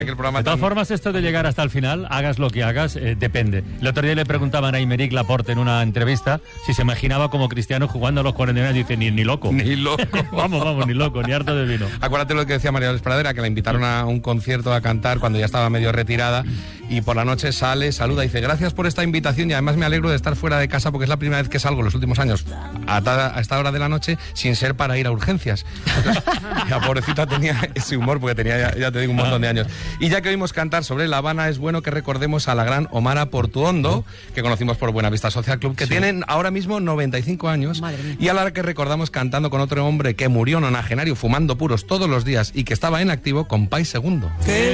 El programa de todas formas, esto de llegar hasta el final, hagas lo que hagas, depende. El otro día le preguntaban a Aymeric Laporte en una entrevista si se imaginaba como Cristiano jugando a los 41 años y dice, ni loco. Ni loco. vamos, ni loco, ni harto de vino. Acuérdate lo que decía María Dolores Pradera, que la invitaron a un concierto a cantar cuando ya estaba medio retirada y por la noche sale, saluda y dice, gracias por esta invitación y además me alegro de estar fuera de casa porque es la primera vez que salgo en los últimos años a esta hora de la noche sin ser para ir a urgencias. Entonces, la pobrecita tenía ese humor porque tenía, ya te digo, un montón de años. Y ya que oímos cantar sobre La Habana, es bueno que recordemos a la gran Omara Portuondo, que conocimos por Buenavista Social Club, que tienen ahora mismo 95 años, y a la que recordamos cantando con otro hombre que murió nonagenario fumando puros todos los días y que estaba en activo, con Pai Segundo.